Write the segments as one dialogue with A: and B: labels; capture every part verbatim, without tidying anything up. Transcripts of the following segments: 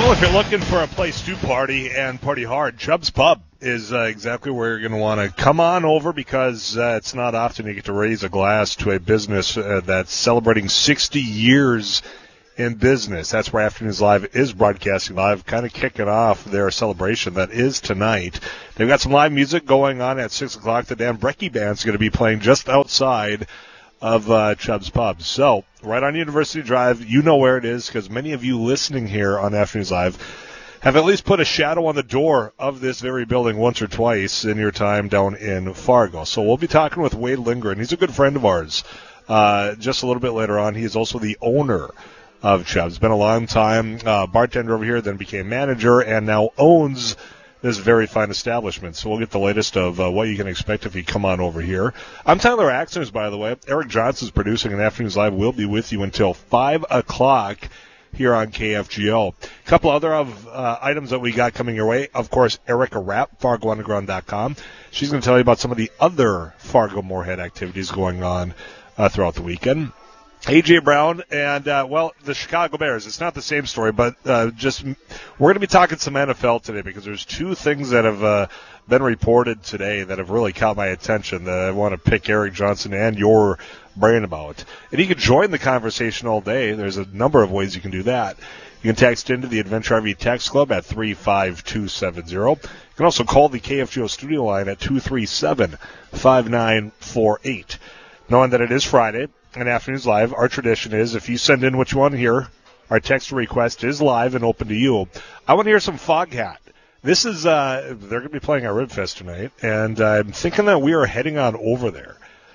A: Well, if you're looking for a place to party and party hard, Chubb's Pub is uh, exactly where you're going to want to come on over, because uh, it's not often you get to raise a glass to a business uh, that's celebrating sixty years in business. That's where Afternoons Live is broadcasting live, kind of kicking off their celebration that is tonight. They've got some live music going on at six o'clock. The Dan Brecky Band's going to be playing just outside of uh, Chubb's Pub. So, right on University Drive, you know where it is, because many of you listening here on Afternoons Live have at least put a shadow on the door of this very building once or twice in your time down in Fargo. So we'll be talking with Wade Lindgren. He's a good friend of ours. Uh, just a little bit later on, he is also the owner of Chubb's. Been a long time uh, bartender over here, then became manager, and now owns this very fine establishment. So we'll get the latest of uh, what you can expect if you come on over here. I'm Tyler Axners, by the way. Eric Johnson's producing, and Afternoons Live will be with you until five o'clock here on K F G O. A couple other of uh, items that we got coming your way. Of course, Erica Rapp, Fargo Underground dot com. She's going to tell you about some of the other Fargo Moorhead activities going on uh, throughout the weekend. A J. Brown and, uh, well, the Chicago Bears. It's not the same story, but uh, just we're going to be talking some N F L today, because there's two things that have uh, been reported today that have really caught my attention that I want to pick Eric Johnson and your brain about. And you can join the conversation all day. There's a number of ways you can do that. You can text into the Adventure R V Text Club at three five two seven zero. You can also call the K F G O studio line at two three seven, five nine four eight. Knowing that it is Friday and Afternoons Live, our tradition is if you send in what you want to hear, our text request is live and open to you. I want to hear some Foghat. This is, uh, they're going to be playing at Ribfest tonight, and uh, I'm thinking that we are heading on over there.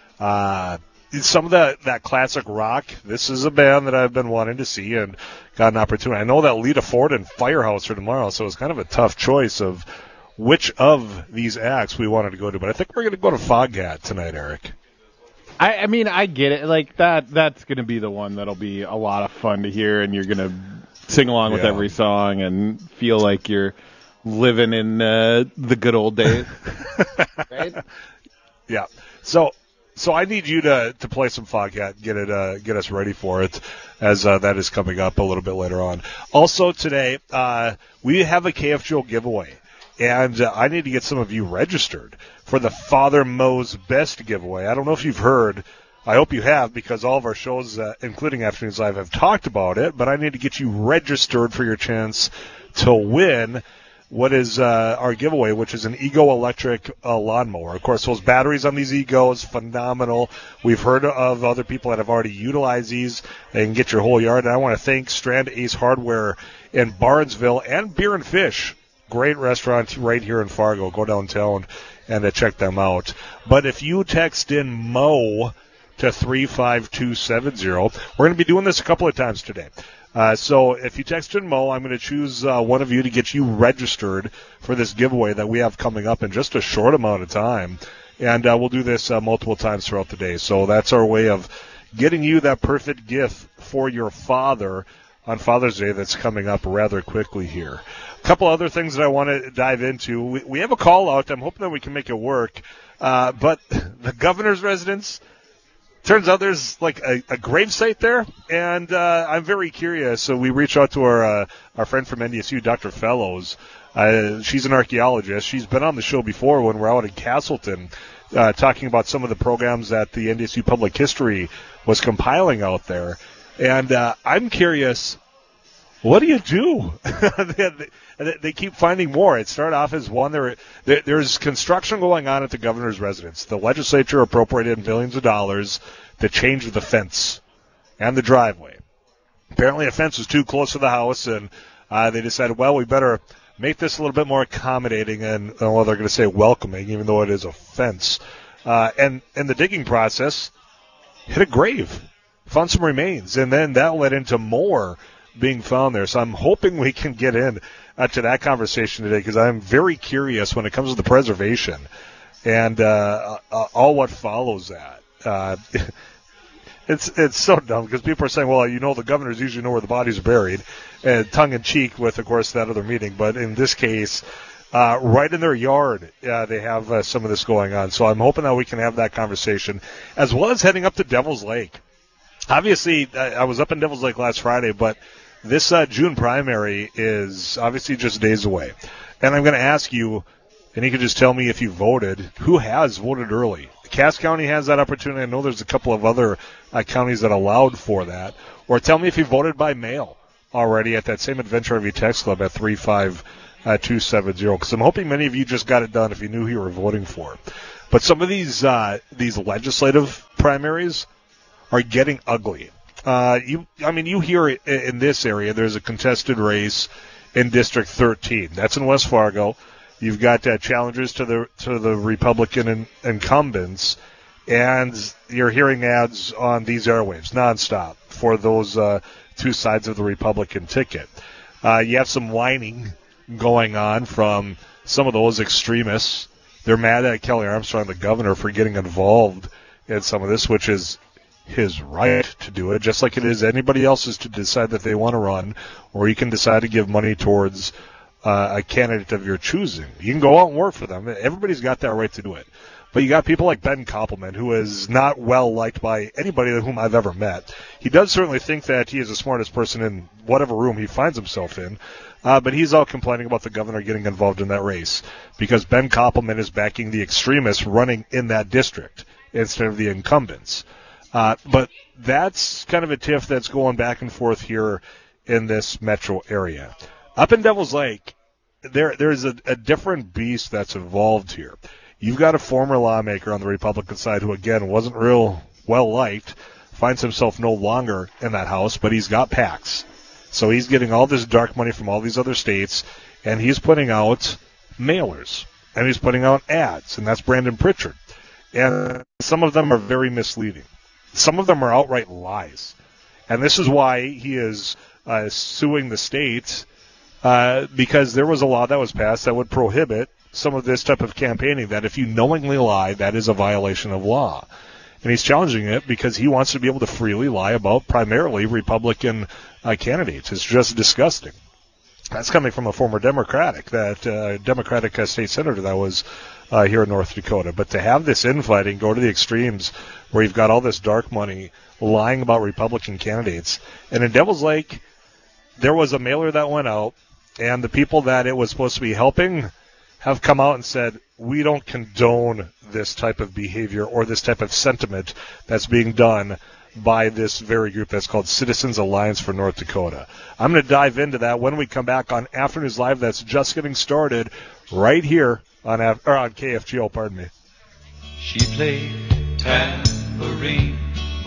A: Uh, some of that, that classic rock, this is a band that I've been wanting to see and got an opportunity. I know that Lita Ford and Firehouse are tomorrow, so it's kind of a tough choice of which of these acts we wanted to go to, but I think we're going to go to Foghat tonight, Eric.
B: I, I mean, I get it. Like, that that's going to be the one that'll be a lot of fun to hear, and you're going to sing along with
A: yeah.
B: every song and feel like you're living in uh, the good old days. Right?
A: Yeah. So so I need you to, to play some Foghat, get it uh, get us ready for it, as uh, that is coming up a little bit later on. Also today, uh, we have a K F G O giveaway, and uh, I need to get some of you registered for the Father Mo's Best giveaway. I don't know if you've heard. I hope you have, because all of our shows, uh, including Afternoons Live, have talked about it. But I need to get you registered for your chance to win what is uh, our giveaway, which is an Ego electric uh, lawnmower. Of course, those batteries on these Egos, phenomenal. We've heard of other people that have already utilized these. They can get your whole yard. And I want to thank Strand Ace Hardware in Barnesville and Beer and Fish. Great restaurant right here in Fargo. Go downtown and uh, check them out. But if you text in Mo to three five two seven zero, we're going to be doing this a couple of times today. Uh, so if you text in Mo, I'm going to choose uh, one of you to get you registered for this giveaway that we have coming up in just a short amount of time. And uh, we'll do this uh, multiple times throughout the day. So that's our way of getting you that perfect gift for your father on Father's Day that's coming up rather quickly here. A couple other things that I want to dive into. We, we have a call out. I'm hoping that we can make it work. Uh, but the governor's residence, turns out there's like a, a gravesite there, and uh, I'm very curious. So we reached out to our uh, our friend from N D S U, Doctor Fellows. Uh, she's an archaeologist. She's been on the show before when we're out in Castleton uh, talking about some of the programs that the N D S U Public History was compiling out there. And uh, I'm curious, what do you do? they, they keep finding more. It started off as one. There, there, there's construction going on at the governor's residence. The legislature appropriated millions of dollars to change the fence and the driveway. Apparently a fence was too close to the house, and uh, they decided, well, we better make this a little bit more accommodating and, well, they're going to say welcoming, even though it is a fence. Uh, and, and the digging process hit a grave, found some remains, and then that led into more being found there. So I'm hoping we can get in uh, to that conversation today, because I'm very curious when it comes to the preservation and uh, uh, all what follows that. Uh, it's it's so dumb, because people are saying, well, you know, the governors usually know where the bodies are buried, and tongue-in-cheek with, of course, that other meeting. But in this case, uh, right in their yard, uh, they have uh, some of this going on. So I'm hoping that we can have that conversation, as well as heading up to Devil's Lake. Obviously, I was up in Devil's Lake last Friday, but this uh, June primary is obviously just days away. And I'm going to ask you, and you can just tell me if you voted, who has voted early? Cass County has that opportunity. I know there's a couple of other uh, counties that allowed for that. Or tell me if you voted by mail already at that same Adventure R V Text Club at three five two seven zero, because I'm hoping many of you just got it done if you knew who you were voting for. But some of these uh, these legislative primaries are getting ugly. Uh, you, I mean, you hear it in this area. There's a contested race in District thirteen. That's in West Fargo. You've got uh, challengers to the to the Republican in, incumbents, and you're hearing ads on these airwaves nonstop for those uh, two sides of the Republican ticket. Uh, you have some whining going on from some of those extremists. They're mad at Kelly Armstrong, the governor, for getting involved in some of this, which is his right to do it, just like it is anybody else's to decide that they want to run, or you can decide to give money towards uh, a candidate of your choosing. You can go out and work for them. Everybody's got that right to do it. But you got people like Ben Koppelman, who is not well liked by anybody whom I've ever met. He does certainly think that he is the smartest person in whatever room he finds himself in, uh, but he's out complaining about the governor getting involved in that race because Ben Koppelman is backing the extremists running in that district instead of the incumbents. Uh, but that's kind of a tiff that's going back and forth here in this metro area. Up in Devil's Lake, there there's a, a different beast that's involved here. You've got a former lawmaker on the Republican side who, again, wasn't real well liked, finds himself no longer in that house, but he's got PACs. So he's getting all this dark money from all these other states, and he's putting out mailers, and he's putting out ads, and that's Brandon Pritchard. And some of them are very misleading. Some of them are outright lies. And this is why he is uh, suing the state, uh, because there was a law that was passed that would prohibit some of this type of campaigning, that if you knowingly lie, that is a violation of law. And he's challenging it because he wants to be able to freely lie about primarily Republican uh, candidates. It's just disgusting. That's coming from a former Democratic, that uh, Democratic uh, state senator that was uh, here in North Dakota. But to have this infighting go to the extremes where you've got all this dark money lying about Republican candidates. And in Devil's Lake, there was a mailer that went out, and the people that it was supposed to be helping have come out and said, we don't condone this type of behavior or this type of sentiment that's being done by this very group that's called Citizens Alliance for North Dakota. I'm going to dive into that when we come back on Afternoons Live. That's just getting started right here on, or on K F G O, pardon me.
C: She played tambourine